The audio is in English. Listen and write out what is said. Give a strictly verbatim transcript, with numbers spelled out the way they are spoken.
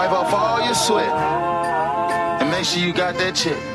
Wipe off all your sweat and make sure you got that check.